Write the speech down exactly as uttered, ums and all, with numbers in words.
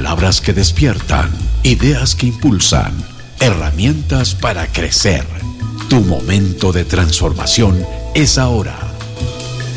palabras que despiertan, ideas que impulsan, herramientas para crecer. Tu momento de transformación es ahora.